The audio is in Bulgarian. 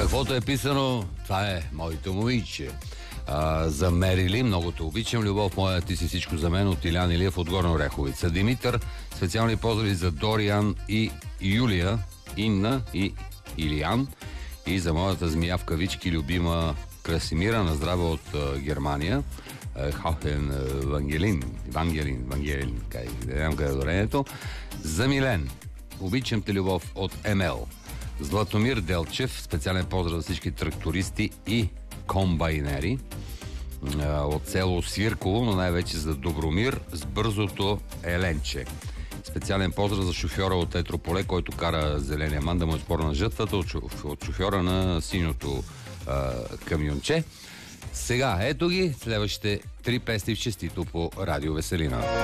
Каквото е писано, това е моето момиче. За Мерили, много те обичам, любов моя, ти си всичко за мен, от Илян Илиев от Горна Оряховица. Димитър, специални поздрави за Дориан и Юлия, Инна и Илиян, и за моята змия в кавички, любима Красимира, на здраве от Германия. Хахен Вангелин, не знам къде е ударението. За Милен, обичам те, любов, от МЛ. Златомир Делчев, специален поздрав за всички трактористи и комбайнери от село Свирково, но най-вече за Добромир с бързото Еленче. Специален поздрав за шофьора от Етрополе, който кара зеления ман да му е спорна жътвата, от шофьора на синьото камионче. Сега, ето ги следващите 3 песни в честито по Радио Веселина.